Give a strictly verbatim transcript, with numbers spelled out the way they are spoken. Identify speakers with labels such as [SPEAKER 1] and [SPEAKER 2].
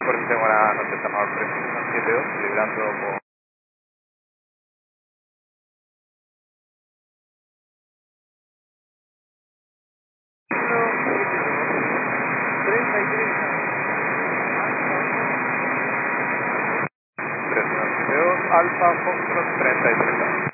[SPEAKER 1] Corte, buenas noches, Tamador tres uno siete dos, librando por...
[SPEAKER 2] treinta y tres.
[SPEAKER 1] tres uno siete dos, Alfa Foxtrot treinta y tres.